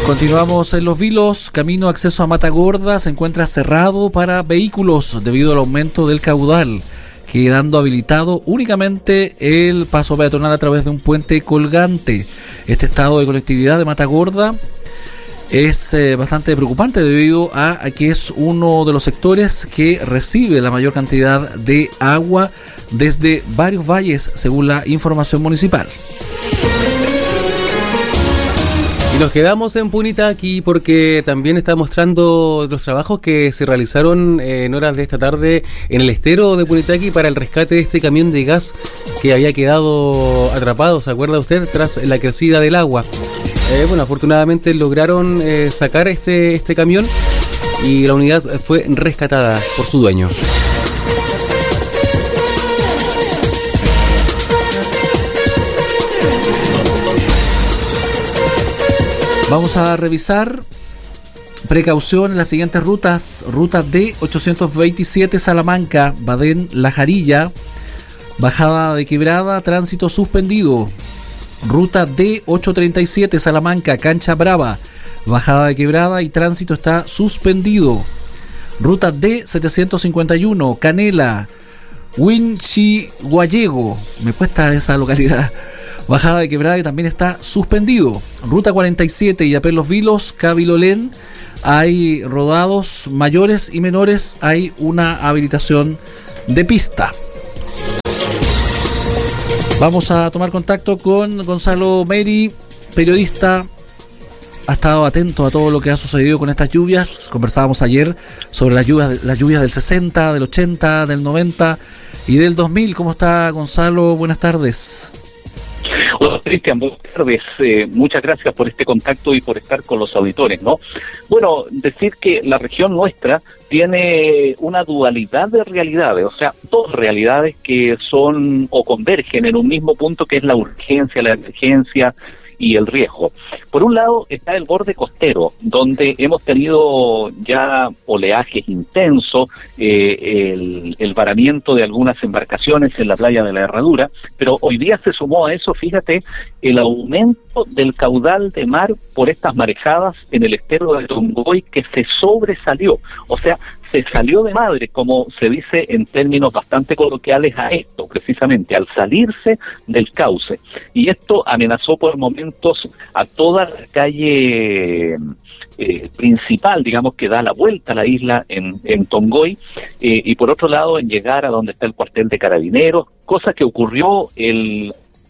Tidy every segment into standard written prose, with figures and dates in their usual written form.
Continuamos en Los Vilos. Camino acceso a Matagorda se encuentra cerrado para vehículos debido al aumento del caudal, quedando habilitado únicamente el paso peatonal a través de un puente colgante. Este estado de conectividad de Matagorda es bastante preocupante debido a que es uno de los sectores que recibe la mayor cantidad de agua desde varios valles, según la información municipal. Y nos quedamos en Punitaqui porque también está mostrando los trabajos que se realizaron en horas de esta tarde en el estero de Punitaqui para el rescate de este camión de gas que había quedado atrapado, ¿se acuerda usted?, tras la crecida del agua. Afortunadamente lograron sacar este camión y la unidad fue rescatada por su dueño. Vamos a revisar precaución en las siguientes rutas. Ruta D827 Salamanca, Badén, La Jarilla, bajada de Quebrada, tránsito suspendido. Ruta D837 Salamanca, Cancha Brava, bajada de Quebrada y tránsito está suspendido. Ruta D751 Canela, Huinchiguayego, me cuesta esa localidad, bajada de Quebrada y también está suspendido. Ruta 47 Illapel Los Vilos, Cabilolén, hay rodados mayores y menores, hay una habilitación de pista. Vamos a tomar contacto con Gonzalo Meri, periodista. Ha estado atento a todo lo que ha sucedido con estas lluvias. Conversábamos ayer sobre las lluvias del 60, del 80, del 90 y del 2000. ¿Cómo está, Gonzalo? Buenas tardes. Hola, Cristian, buenas tardes. Muchas gracias por este contacto y por estar con los auditores, ¿no? Bueno, decir que la región nuestra tiene una dualidad de realidades, o sea, dos realidades que son o convergen en un mismo punto, que es la urgencia, la emergencia y el riesgo. Por un lado está el borde costero, donde hemos tenido ya oleajes intensos, el varamiento de algunas embarcaciones en la playa de la Herradura, pero hoy día se sumó a eso, fíjate, el aumento del caudal de mar por estas marejadas en el estero de Tongoy, que se sobresalió, o sea, se salió de madre, como se dice en términos bastante coloquiales, a esto, precisamente, al salirse del cauce. Y esto amenazó por momentos a toda la calle principal, digamos, que da la vuelta a la isla en Tongoy, y por otro lado en llegar a donde está el cuartel de Carabineros, cosa que ocurrió el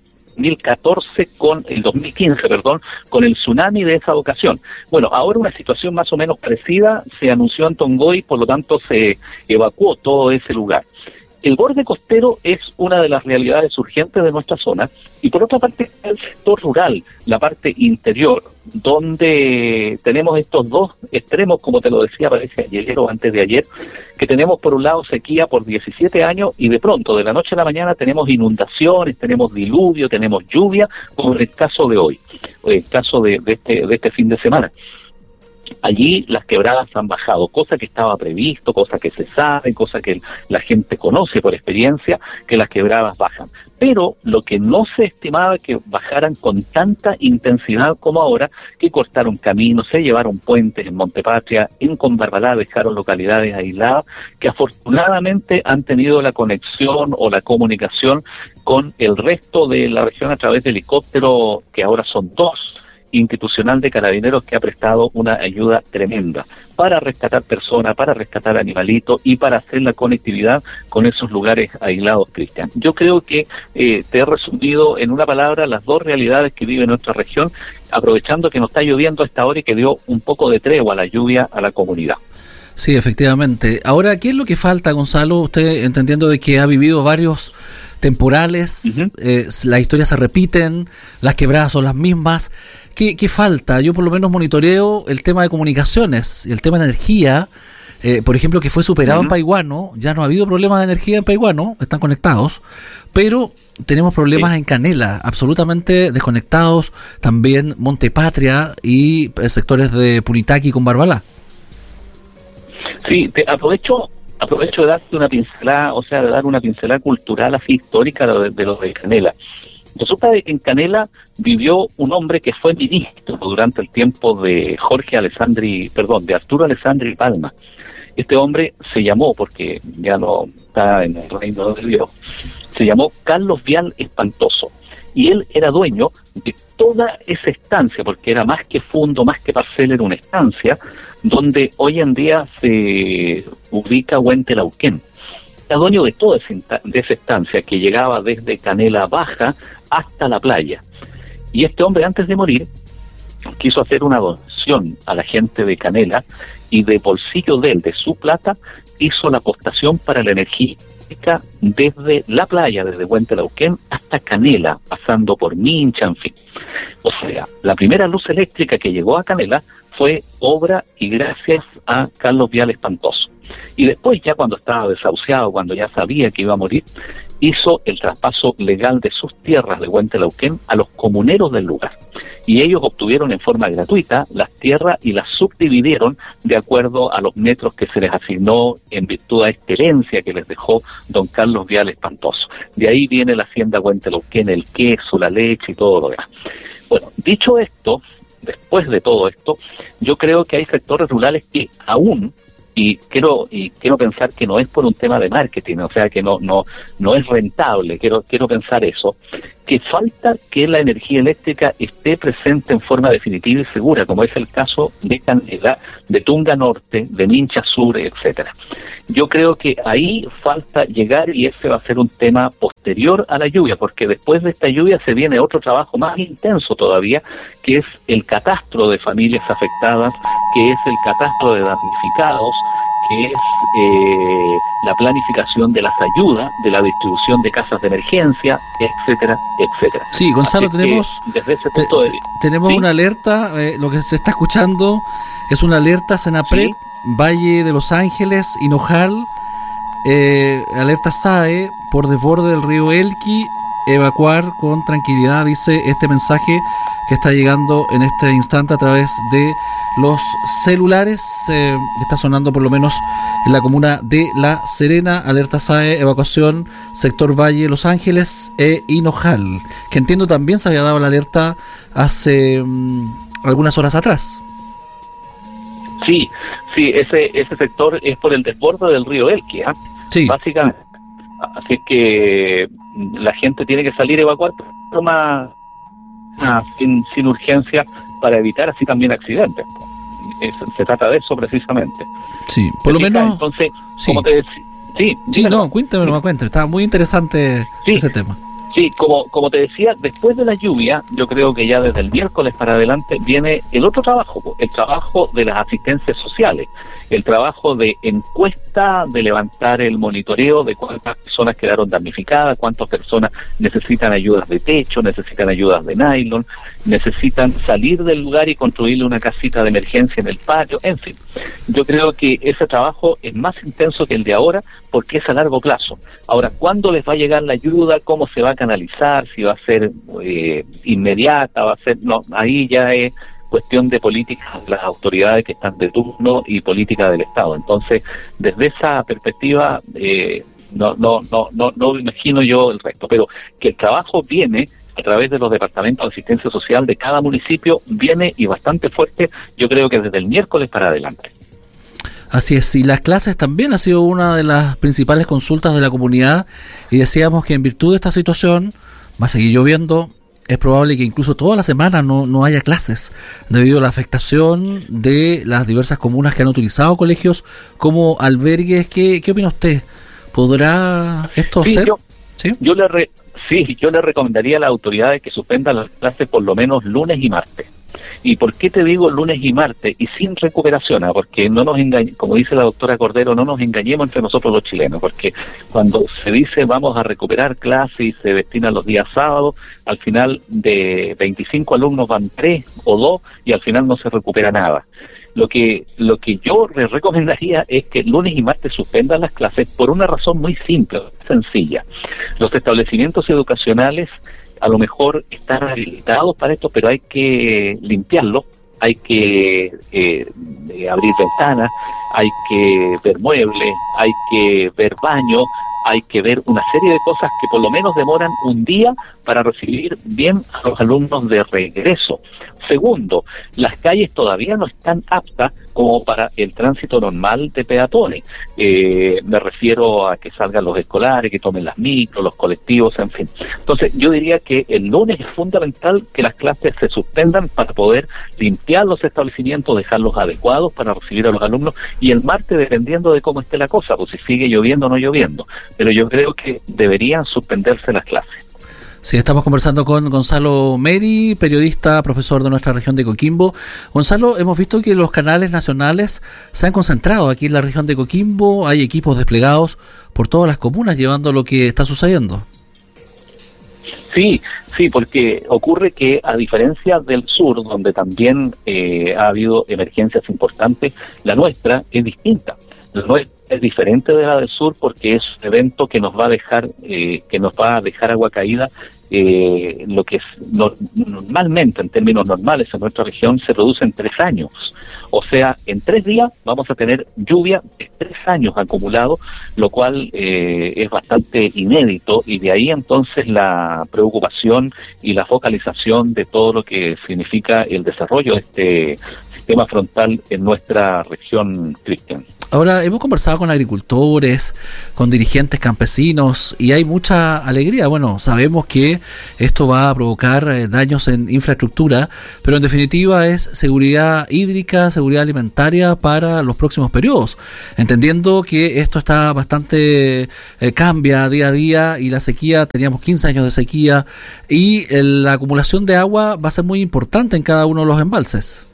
2015, con el tsunami de esa ocasión. Bueno, ahora una situación más o menos parecida se anunció en Tongoy, por lo tanto se evacuó todo ese lugar. El borde costero es una de las realidades urgentes de nuestra zona, y por otra parte el sector rural, la parte interior, donde tenemos estos dos extremos, como te lo decía, parece ayer o antes de ayer, que tenemos por un lado sequía por 17 años y de pronto, de la noche a la mañana, tenemos inundaciones, tenemos diluvio, tenemos lluvia, como en el caso de hoy, el caso de este fin de semana. Allí las quebradas han bajado, cosa que estaba previsto, cosa que se sabe, cosa que la gente conoce por experiencia, que las quebradas bajan. Pero lo que no se estimaba que bajaran con tanta intensidad como ahora, que cortaron caminos, se llevaron puentes en Montepatria, en Conbarbalá dejaron localidades aisladas, que afortunadamente han tenido la conexión o la comunicación con el resto de la región a través de helicópteros, que ahora son dos, institucional de Carabineros, que ha prestado una ayuda tremenda para rescatar personas, para rescatar animalitos y para hacer la conectividad con esos lugares aislados, Cristian. Yo creo que te he resumido en una palabra las dos realidades que vive nuestra región, aprovechando que no está lloviendo a esta hora y que dio un poco de tregua a la lluvia a la comunidad. Sí, efectivamente. Ahora, ¿qué es lo que falta, Gonzalo? Usted, entendiendo de que ha vivido varios temporales, las historias se repiten, las quebradas son las mismas. ¿Qué falta? Yo por lo menos monitoreo el tema de comunicaciones y el tema de energía, por ejemplo, que fue superado en Paiguano. Ya no ha habido problemas de energía en Paiguano, están conectados, pero tenemos problemas en Canela, absolutamente desconectados, también Montepatria y sectores de Punitaqui con Barbalá. Sí, aprovecho de darte una pincelada, o sea, de dar una pincelada cultural así histórica de los de Canela. Resulta que en Canela vivió un hombre que fue ministro durante el tiempo de de Arturo Alessandri Palma. Este hombre se llamó, porque ya no está en el reino de Dios, se llamó Carlos Vial Espantoso. Y él era dueño de toda esa estancia, porque era más que fundo, más que parcela, era una estancia donde hoy en día se ubica Huentelauquén. Era dueño de toda esa estancia que llegaba desde Canela Baja hasta la playa. Y este hombre, antes de morir, quiso hacer una donación a la gente de Canela y de bolsillo de él, de su plata, hizo la apostación para la energía desde la playa, desde Huentelauquén hasta Canela, pasando por Mincha, en fin. O sea, la primera luz eléctrica que llegó a Canela fue obra y gracias a Carlos Vial Espantoso. Y después, ya cuando estaba desahuciado, cuando ya sabía que iba a morir, hizo el traspaso legal de sus tierras de Huentelauquén a los comuneros del lugar. Y ellos obtuvieron en forma gratuita las tierras y las subdividieron de acuerdo a los metros que se les asignó en virtud a esta herencia que les dejó don Carlos Vial Espantoso. De ahí viene la hacienda Huentelauquén, el queso, la leche y todo lo demás. Bueno, dicho esto, después de todo esto, yo creo que hay sectores rurales que aún, y quiero pensar que no es por un tema de marketing, o sea que no es rentable, quiero pensar eso, que falta que la energía eléctrica esté presente en forma definitiva y segura, como es el caso de Canela, de Tunga Norte, de Mincha Sur, etcétera. Yo creo que ahí falta llegar, y ese va a ser un tema posterior a la lluvia, porque después de esta lluvia se viene otro trabajo más intenso todavía, que es el catastro de familias afectadas, que es el catastro de damnificados, que es la planificación de las ayudas, de la distribución de casas de emergencia, etcétera, etcétera. Sí, Gonzalo, desde ese punto de vista, tenemos ¿sí? Una alerta, lo que se está escuchando es una alerta Senapred, ¿sí? Valle de Los Ángeles, Hinojal, alerta SAE por desborde del río Elqui, evacuar con tranquilidad, dice este mensaje que está llegando en este instante a través de los celulares, está sonando por lo menos en la comuna de La Serena, alerta SAE, evacuación, sector Valle, Los Ángeles e Hinojal, que entiendo también se había dado la alerta hace algunas horas atrás. Sí, ese sector es por el desborde del río Elqui, ¿eh? Sí. Básicamente. Así que la gente tiene que salir a evacuar, pero más sin urgencia, para evitar así también accidentes. Se trata de eso precisamente. Sí, por lo menos. Entonces, sí. como te decía, cuéntame, estaba muy interesante ese tema. Sí, como te decía, después de la lluvia, yo creo que ya desde el miércoles para adelante viene el otro trabajo, el trabajo de las asistencias sociales, el trabajo de encuesta, de levantar el monitoreo de cuántas personas quedaron damnificadas, cuántas personas necesitan ayudas de techo, necesitan ayudas de nylon, necesitan salir del lugar y construirle una casita de emergencia en el patio, en fin. Yo creo que ese trabajo es más intenso que el de ahora porque es a largo plazo. Ahora, ¿cuándo les va a llegar la ayuda? ¿Cómo se va a canalizar? ¿Si va a ser inmediata? ¿Va a ser? No, ahí ya es cuestión de política de las autoridades que están de turno y política del Estado. Entonces, desde esa perspectiva, no imagino yo el resto, pero que el trabajo viene a través de los departamentos de asistencia social de cada municipio, viene y bastante fuerte, yo creo que desde el miércoles para adelante. Así es, y las clases también ha sido una de las principales consultas de la comunidad, y decíamos que en virtud de esta situación va a seguir lloviendo, es probable que incluso toda la semana no haya clases, debido a la afectación de las diversas comunas que han utilizado colegios como albergues. ¿Qué opina usted? ¿Podrá esto ser? Yo le recomendaría a las autoridades que suspendan las clases por lo menos lunes y martes. ¿Y por qué te digo lunes y martes? Y sin recuperación, porque no nos engañemos, como dice la doctora Cordero, no nos engañemos entre nosotros los chilenos, porque cuando se dice vamos a recuperar clases y se destinan los días sábados, al final de 25 alumnos van 3 o 2 y al final no se recupera nada. Lo que yo les recomendaría es que lunes y martes suspendan las clases por una razón muy simple, sencilla. Los establecimientos educacionales a lo mejor están habilitados para esto, pero hay que limpiarlos, hay que abrir ventanas, hay que ver muebles, hay que ver baños, hay que ver una serie de cosas que por lo menos demoran un día para recibir bien a los alumnos de regreso. Segundo, las calles todavía no están aptas como para el tránsito normal de peatones. Me refiero a que salgan los escolares, que tomen las micros, los colectivos, en fin. Entonces, yo diría que el lunes es fundamental que las clases se suspendan para poder limpiar los establecimientos, dejarlos adecuados para recibir a los alumnos, y el martes, dependiendo de cómo esté la cosa, pues si sigue lloviendo o no lloviendo. Pero yo creo que deberían suspenderse las clases. Sí, estamos conversando con Gonzalo Meri, periodista, profesor de nuestra región de Coquimbo. Gonzalo, hemos visto que los canales nacionales se han concentrado aquí en la región de Coquimbo, hay equipos desplegados por todas las comunas llevando lo que está sucediendo. Sí, porque ocurre que, a diferencia del sur, donde también ha habido emergencias importantes, la nuestra es distinta. La nuestra es diferente de la del sur porque es un evento que nos va a dejar agua caída. Lo que es normalmente, en términos normales, en nuestra región se produce en 3 años. O sea, en 3 días vamos a tener lluvia de 3 años acumulado, lo cual es bastante inédito, y de ahí entonces la preocupación y la focalización de todo lo que significa el desarrollo de este sistema frontal en nuestra región, Cristian. Ahora, hemos conversado con agricultores, con dirigentes campesinos, y hay mucha alegría. Bueno, sabemos que esto va a provocar daños en infraestructura, pero en definitiva es seguridad hídrica, seguridad alimentaria para los próximos periodos. Entendiendo que esto está bastante, cambia día a día, y la sequía, teníamos 15 años de sequía, y la acumulación de agua va a ser muy importante en cada uno de los embalses.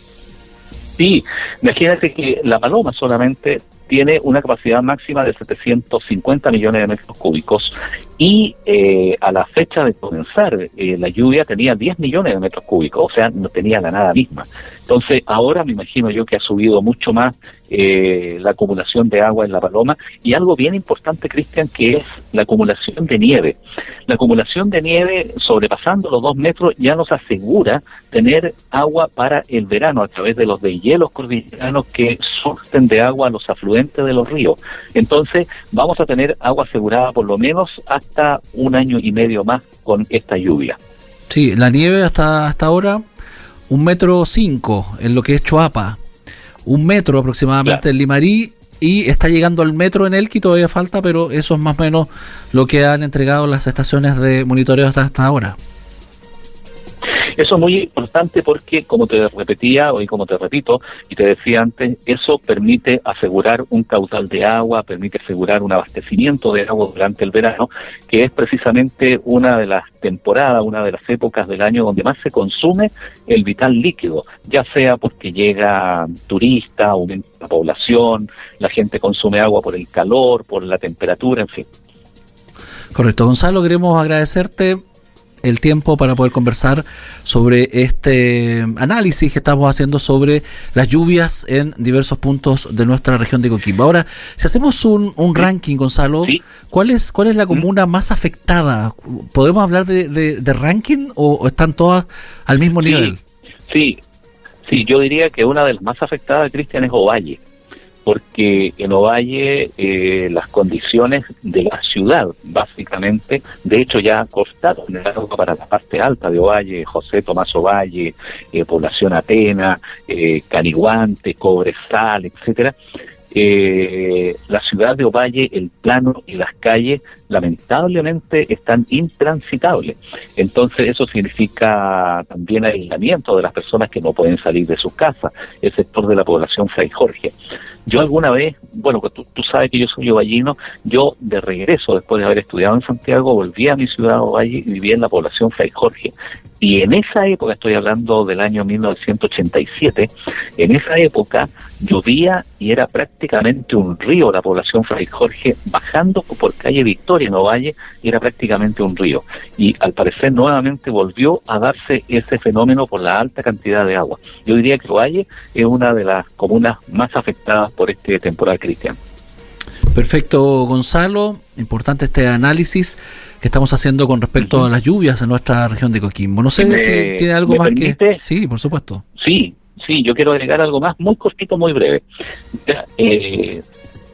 Sí, imagínate que la Paloma solamente tiene una capacidad máxima de 750 millones de metros cúbicos, y a la fecha de comenzar la lluvia tenía 10 millones de metros cúbicos, o sea, no tenía la nada misma. Entonces, ahora me imagino yo que ha subido mucho más la acumulación de agua en la Paloma, y algo bien importante, Cristian, que es la acumulación de nieve. La acumulación de nieve, sobrepasando los 2 metros, ya nos asegura tener agua para el verano a través de los deshielos cordilleranos que surten de agua a los afluentes de los ríos. Entonces, vamos a tener agua asegurada por lo menos hasta 1 año y medio más con esta lluvia. Sí, la nieve hasta ahora 1,5 metros en lo que es Choapa, 1 metro aproximadamente en Limarí, y está llegando al metro en Elqui, todavía falta, pero eso es más o menos lo que han entregado las estaciones de monitoreo hasta ahora. Eso es muy importante porque, como te repetía y como te repito y te decía antes, eso permite asegurar un caudal de agua, permite asegurar un abastecimiento de agua durante el verano, que es precisamente una de las temporadas, una de las épocas del año donde más se consume el vital líquido, ya sea porque llega turista, aumenta la población, la gente consume agua por el calor, por la temperatura, en fin. Correcto. Gonzalo, queremos agradecerte el tiempo para poder conversar sobre este análisis que estamos haciendo sobre las lluvias en diversos puntos de nuestra región de Coquimbo. Ahora, si hacemos un ranking, Gonzalo, ¿sí? ¿Cuál es la comuna más afectada? ¿Podemos hablar de ranking o están todas al mismo nivel? Sí, yo diría que una de las más afectadas, Cristian, es Ovalle, porque en Ovalle las condiciones de la ciudad, básicamente, de hecho ya cortaron el agua para la parte alta de Ovalle, José Tomás Ovalle, Población Atena, Caniguante, Cobresal, etcétera. La ciudad de Ovalle, el plano y las calles lamentablemente están intransitables. Entonces eso significa también aislamiento de las personas que no pueden salir de sus casas, el sector de la población Fray Jorge. Yo alguna vez, bueno, tú sabes que yo soy ovallino, yo de regreso, después de haber estudiado en Santiago, volví a mi ciudad Ovalle y viví en la población Fray Jorge. Y en esa época, estoy hablando del año 1987, en esa época llovía y era prácticamente un río la población Fray Jorge, bajando por calle Victoria en Ovalle, era prácticamente un río. Y al parecer nuevamente volvió a darse ese fenómeno por la alta cantidad de agua. Yo diría que Ovalle es una de las comunas más afectadas por este temporal, Cristian. Perfecto, Gonzalo. Importante este análisis que estamos haciendo con respecto a las lluvias en nuestra región de Coquimbo. No sé si tiene algo más que... Sí, por supuesto. Sí, yo quiero agregar algo más, muy cortito, muy breve.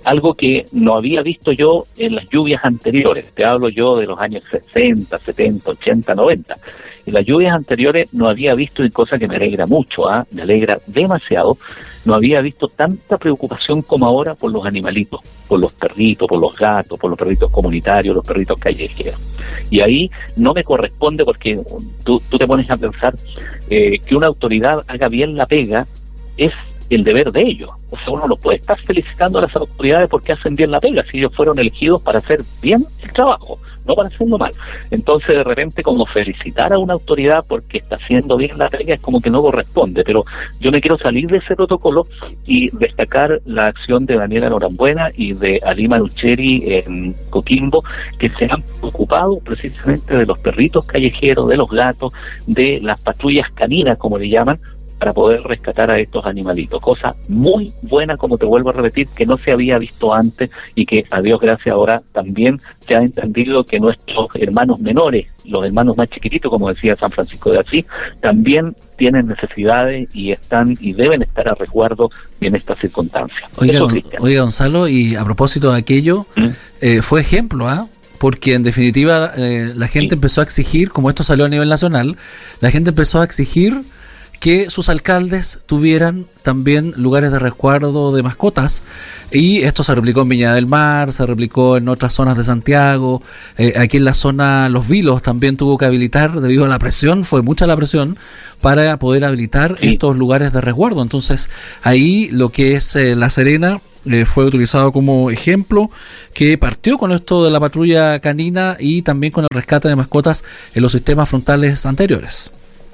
algo que no había visto yo en las lluvias anteriores. Te hablo yo de los años 60, 70, 80, 90. En las lluvias anteriores no había visto, y cosa que me alegra mucho, me alegra demasiado, no había visto tanta preocupación como ahora por los animalitos, por los perritos, por los gatos, por los perritos comunitarios, los perritos callejeros. Y ahí no me corresponde, porque tú te pones a pensar que una autoridad haga bien la pega es el deber de ellos. O sea, uno no puede estar felicitando a las autoridades porque hacen bien la pega, si ellos fueron elegidos para hacer bien el trabajo, no para hacerlo mal. Entonces, de repente, como felicitar a una autoridad porque está haciendo bien la pega es como que no corresponde, pero yo me quiero salir de ese protocolo y destacar la acción de Daniela Norambuena y de Ali Manucheri en Coquimbo, que se han ocupado precisamente de los perritos callejeros, de los gatos, de las patrullas caninas, como le llaman, para poder rescatar a estos animalitos. Cosa muy buena, como te vuelvo a repetir, que no se había visto antes y que, a Dios gracias, ahora también se ha entendido que nuestros hermanos menores, los hermanos más chiquititos, como decía San Francisco de Asís, también tienen necesidades y están y deben estar a resguardo en estas circunstancias. Oiga, Gonzalo, y a propósito de aquello, fue ejemplo, porque en definitiva la gente empezó a exigir, como esto salió a nivel nacional, la gente empezó a exigir que sus alcaldes tuvieran también lugares de resguardo de mascotas, y esto se replicó en Viña del Mar, se replicó en otras zonas de Santiago, aquí en la zona Los Vilos también tuvo que habilitar, debido a la presión, fue mucha la presión, para poder habilitar estos lugares de resguardo. Entonces ahí lo que es La Serena fue utilizado como ejemplo, que partió con esto de la patrulla canina y también con el rescate de mascotas en los sistemas frontales anteriores.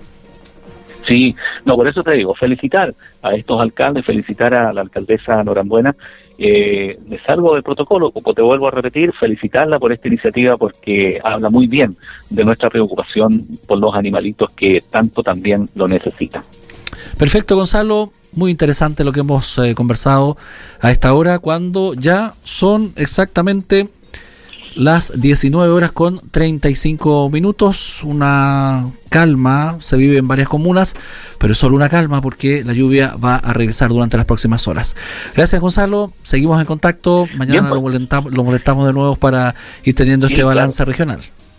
Sí, no, por eso te digo, felicitar a estos alcaldes, felicitar a la alcaldesa Norambuena. Me salgo del protocolo, como te vuelvo a repetir, felicitarla por esta iniciativa, porque habla muy bien de nuestra preocupación por los animalitos que tanto también lo necesitan. Perfecto, Gonzalo, muy interesante lo que hemos conversado a esta hora, cuando ya son exactamente las 19 horas con 35 minutos, una calma se vive en varias comunas, pero es solo una calma porque la lluvia va a regresar durante las próximas horas. Gracias, Gonzalo, seguimos en contacto, mañana bien, pues, lo molestamos de nuevo para ir teniendo este balance regional.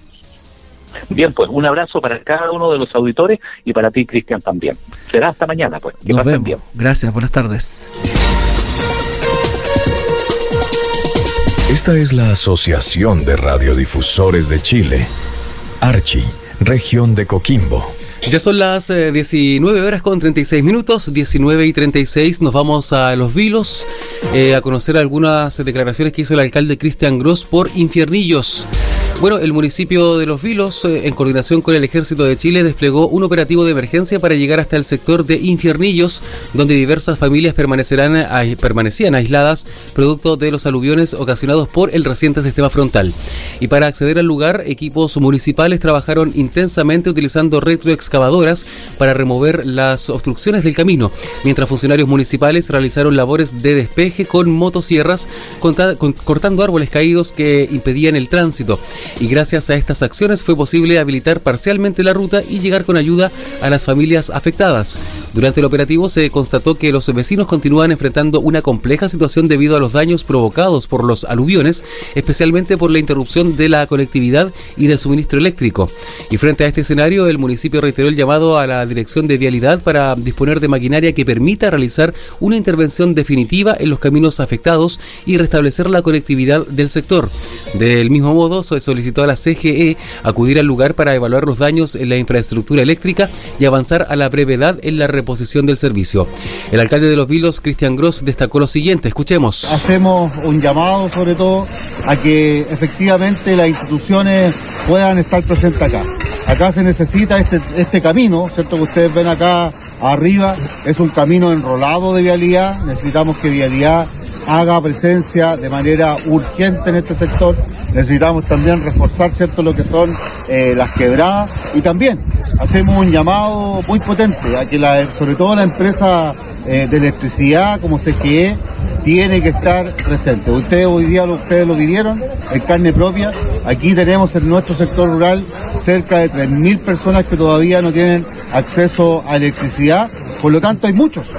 Bien, pues un abrazo para cada uno de los auditores y para ti, Cristian, también. Será hasta mañana, pues. Que nos vemos. Bien. Gracias, buenas tardes. Esta es la Asociación de Radiodifusores de Chile, Archi, región de Coquimbo. Ya son las 19 horas con 36 minutos, 19 y 36, nos vamos a Los Vilos a conocer algunas declaraciones que hizo el alcalde Cristian Gross por Infiernillos. Bueno, el municipio de Los Vilos, en coordinación con el Ejército de Chile, desplegó un operativo de emergencia para llegar hasta el sector de Infiernillos, donde diversas familias permanecían aisladas producto de los aluviones ocasionados por el reciente sistema frontal. Y para acceder al lugar, equipos municipales trabajaron intensamente utilizando retroexcavadoras para remover las obstrucciones del camino, mientras funcionarios municipales realizaron labores de despeje con motosierras, cortando árboles caídos que impedían el tránsito. Y gracias a estas acciones fue posible habilitar parcialmente la ruta y llegar con ayuda a las familias afectadas. Durante el operativo se constató que los vecinos continúan enfrentando una compleja situación debido a los daños provocados por los aluviones, especialmente por la interrupción de la conectividad y del suministro eléctrico. Y frente a este escenario, el municipio reiteró el llamado a la Dirección de Vialidad para disponer de maquinaria que permita realizar una intervención definitiva en los caminos afectados y restablecer la conectividad del sector. Del mismo modo, se solicitó a la CGE acudir al lugar para evaluar los daños en la infraestructura eléctrica y avanzar a la brevedad en la reposición del servicio. El alcalde de Los Vilos, Cristian Gross, destacó lo siguiente. Escuchemos. Hacemos un llamado, sobre todo, a que efectivamente las instituciones puedan estar presentes acá. Acá se necesita este camino, ¿cierto? Que ustedes ven acá arriba, es un camino enrolado de vialidad. Necesitamos que vialidad haga presencia de manera urgente en este sector. Necesitamos también reforzar, ¿cierto?, lo que son las quebradas, y también hacemos un llamado muy potente a que sobre todo la empresa de electricidad como CGE tiene que estar presente. Ustedes hoy día ustedes lo vivieron en carne propia. Aquí tenemos en nuestro sector rural cerca de 3.000 personas que todavía no tienen acceso a electricidad, por lo tanto hay muchos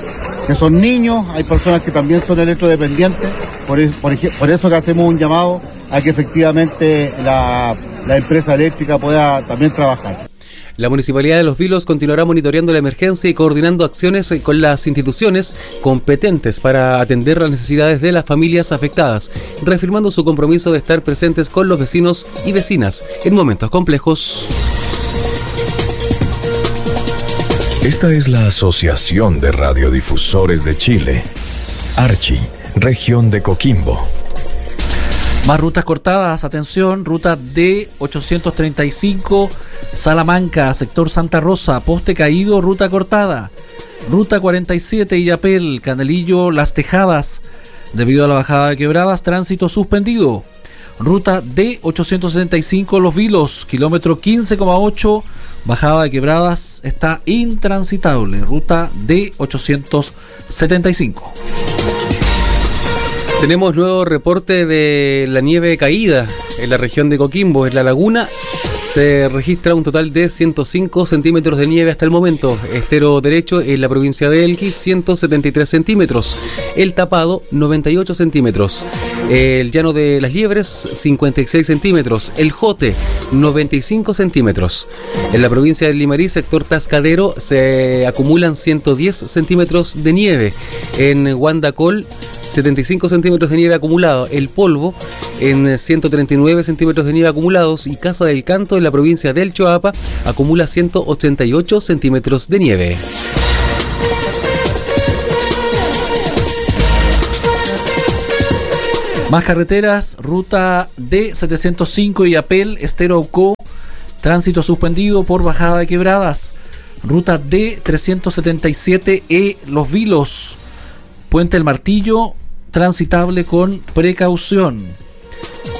que son niños, hay personas que también son electrodependientes, por eso que hacemos un llamado a que efectivamente la empresa eléctrica pueda también trabajar. La Municipalidad de Los Vilos continuará monitoreando la emergencia y coordinando acciones con las instituciones competentes para atender las necesidades de las familias afectadas, reafirmando su compromiso de estar presentes con los vecinos y vecinas en momentos complejos. Esta es la Asociación de Radiodifusores de Chile, Archi, región de Coquimbo. Más rutas cortadas, atención, ruta D835 Salamanca, sector Santa Rosa, poste caído, ruta cortada. Ruta 47 Illapel, Canelillo, Las Tejadas, debido a la bajada de quebradas, tránsito suspendido. Ruta D875 Los Vilos, kilómetro 15,8, bajada de quebradas, está intransitable. Ruta D875. Tenemos nuevo reporte de la nieve caída en la región de Coquimbo. En la laguna se registra un total de 105 centímetros de nieve hasta el momento. Estero derecho en la provincia de Elqui, 173 centímetros. El Tapado, 98 centímetros. El Llano de las Liebres, 56 centímetros. El Jote, 95 centímetros. En la provincia de Limarí, sector Tascadero, se acumulan 110 centímetros de nieve. En Guandacol, 75 centímetros de nieve acumulado. El Polvo en 139 centímetros de nieve acumulados, y Casa del Canto en la provincia del Choapa acumula 188 centímetros de nieve. Más carreteras, ruta D705 Illapel, Estero Aucó, tránsito suspendido por bajada de quebradas. Ruta D377E Los Vilos, Puente El Martillo, transitable con precaución.